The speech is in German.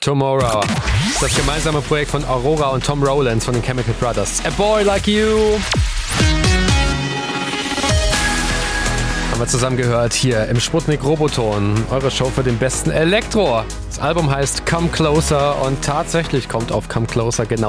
Tomorrow. Das gemeinsame Projekt von Aurora und Tom Rowlands von den Chemical Brothers. A Boy Like You. Haben wir zusammen gehört hier im Sputnik Roboton. Eure Show für den besten Elektro. Das Album heißt Come Closer und tatsächlich kommt auf Come Closer genau